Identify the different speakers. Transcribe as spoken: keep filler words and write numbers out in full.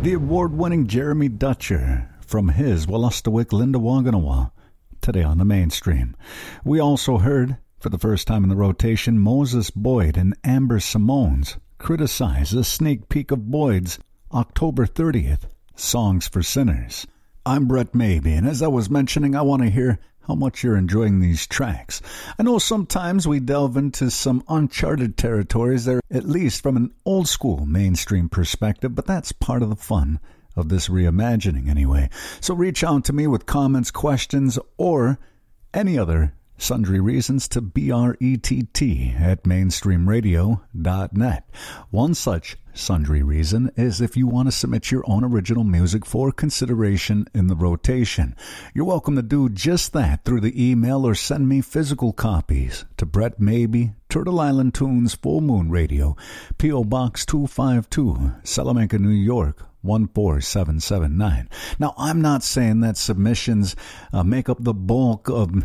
Speaker 1: The award-winning Jeremy Dutcher from his Wolastowick Linda Waganawa, today on the mainstream. We also heard, for the first time in the rotation, Moses Boyd and Amber Simone's Criticize, a sneak peek of Boyd's October thirtieth, Songs for Sinners. I'm Brett Maybe, and as I was mentioning, I want to hear how much you're enjoying these tracks. I know sometimes we delve into some uncharted territories there, at least from an old-school mainstream perspective, but that's part of the fun of this reimagining anyway. So reach out to me with comments, questions, or any other sundry reasons to B R E T T at mainstream radio dot net. One such sundry reason is if you want to submit your own original music for consideration in the rotation. You're welcome to do just that through the email or send me physical copies to Brett Maybe, Turtle Island Tunes, Full Moon Radio, P O. Box two five two, Salamanca, New York, one four seven seven nine. Now, I'm not saying that submissions uh, make up the bulk of